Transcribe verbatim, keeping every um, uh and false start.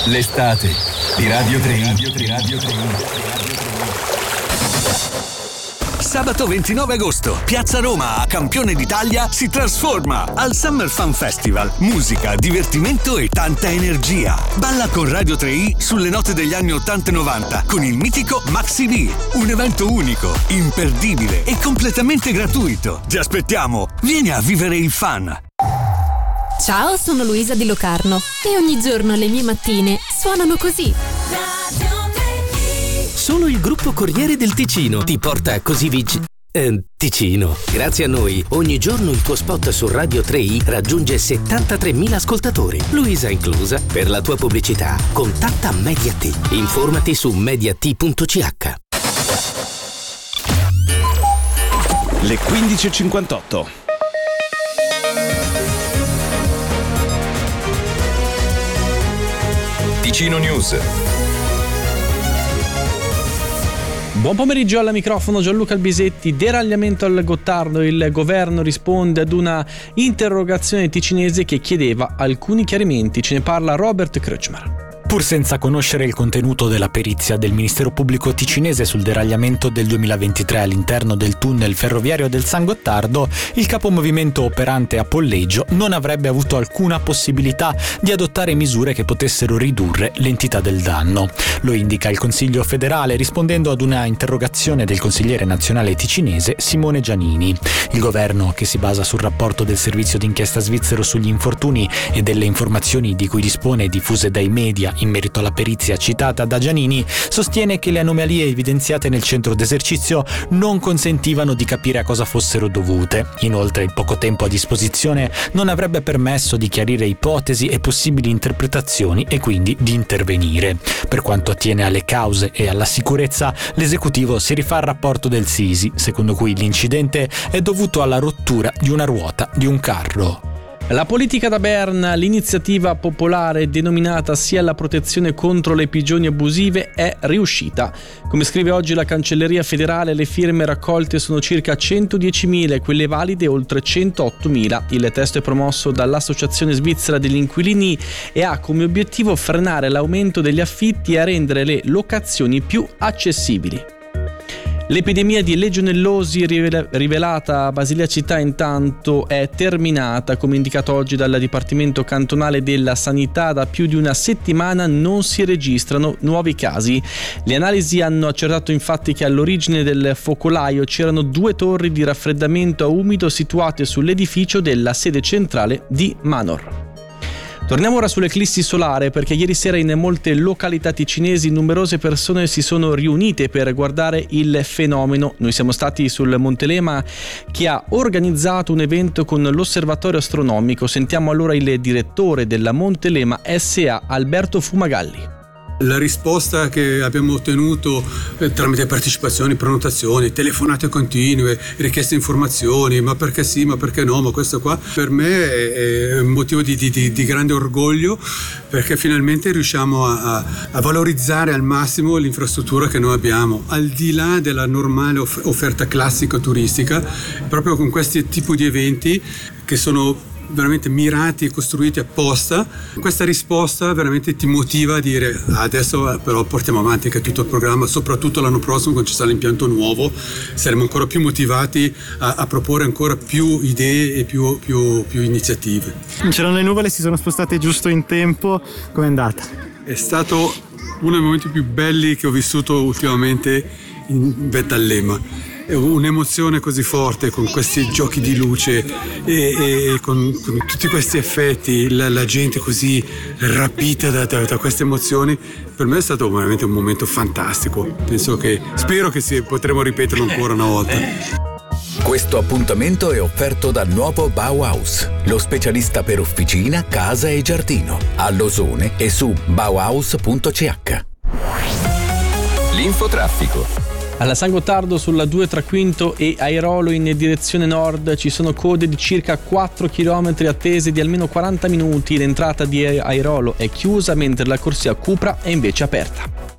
L'estate di Radio tre. Radio tre, Radio tre. Sabato ventinove agosto, Piazza Roma a Campione d'Italia si trasforma al Summer Fun Festival. Musica, divertimento e tanta energia. Balla con Radio tre i sulle note degli anni ottanta e novanta con il mitico Maxi D. Un evento unico, imperdibile e completamente gratuito. Ti aspettiamo. Vieni a vivere il fun. Ciao, sono Luisa di Locarno e ogni giorno le mie mattine suonano così. Solo il gruppo Corriere del Ticino ti porta così vicino. Eh, Ticino. Grazie a noi, ogni giorno il tuo spot su Radio tre i raggiunge settantatremila ascoltatori, Luisa inclusa. Per la tua pubblicità, contatta Mediat. Informati su mediat punto c h. Le quindici e cinquantotto. Ticino News. Buon pomeriggio, al microfono Gianluca Albisetti. Deragliamento al Gottardo. Il governo risponde ad una interrogazione ticinese che chiedeva alcuni chiarimenti. Ce ne parla Robert Kreutzmann. Pur senza conoscere il contenuto della perizia del Ministero Pubblico ticinese sul deragliamento del duemilaventitré all'interno del tunnel ferroviario del San Gottardo, il capomovimento operante a Polleggio non avrebbe avuto alcuna possibilità di adottare misure che potessero ridurre l'entità del danno. Lo indica il Consiglio federale rispondendo ad una interrogazione del consigliere nazionale ticinese Simone Giannini. Il governo, che si basa sul rapporto del servizio d'inchiesta svizzero sugli infortuni e delle informazioni di cui dispone diffuse dai media in merito alla perizia citata da Giannini, sostiene che le anomalie evidenziate nel centro d'esercizio non consentivano di capire a cosa fossero dovute. Inoltre, il poco tempo a disposizione non avrebbe permesso di chiarire ipotesi e possibili interpretazioni e quindi di intervenire. Per quanto attiene alle cause e alla sicurezza, l'esecutivo si rifà al rapporto del Sisi, secondo cui l'incidente è dovuto alla rottura di una ruota di un carro. La politica da Berna, l'iniziativa popolare denominata sia alla protezione contro le pigioni abusive è riuscita. Come scrive oggi la Cancelleria federale, le firme raccolte sono circa centodiecimila e quelle valide oltre centoottomila. Il testo è promosso dall'Associazione Svizzera degli Inquilini e ha come obiettivo frenare l'aumento degli affitti e a rendere le locazioni più accessibili. L'epidemia di legionellosi rivelata a Basilea Città intanto è terminata. Come indicato oggi dal Dipartimento Cantonale della Sanità, da più di una settimana non si registrano nuovi casi. Le analisi hanno accertato infatti che all'origine del focolaio c'erano due torri di raffreddamento a umido situate sull'edificio della sede centrale di Manor. Torniamo ora sull'eclissi solare, perché ieri sera in molte località ticinesi numerose persone si sono riunite per guardare il fenomeno. Noi siamo stati sul Monte Lema, che ha organizzato un evento con l'osservatorio astronomico. Sentiamo allora il direttore della Monte Lema S A, Alberto Fumagalli. La risposta che abbiamo ottenuto eh, tramite partecipazioni, prenotazioni, telefonate continue, richieste informazioni, ma perché sì, ma perché no, ma questo qua per me è, è un motivo di, di, di grande orgoglio, perché finalmente riusciamo a, a valorizzare al massimo l'infrastruttura che noi abbiamo, al di là della normale off- offerta classica turistica, proprio con questi tipi di eventi che sono veramente mirati e costruiti apposta. Questa risposta veramente ti motiva a dire adesso però portiamo avanti che tutto il programma, soprattutto l'anno prossimo quando ci sarà l'impianto nuovo saremo ancora più motivati a, a proporre ancora più idee e più, più, più iniziative. C'erano le nuvole, si sono spostate giusto in tempo, com'è andata? È stato uno dei momenti più belli che ho vissuto ultimamente in vetta al Lema. Un'emozione così forte con questi giochi di luce e, e con, con tutti questi effetti, la, la gente così rapita da, da, da queste emozioni, per me è stato veramente un momento fantastico. Penso che, spero che si, potremo ripeterlo ancora una volta. Questo appuntamento è offerto dal nuovo Bauhaus, lo specialista per officina, casa e giardino, a Losone e su bauhaus punto c h. L'infotraffico. Alla San Gottardo sulla due tra Quinto e Airolo in direzione nord ci sono code di circa quattro chilometri attese di almeno quaranta minuti. L'entrata di Airolo è chiusa mentre la corsia Cupra è invece aperta.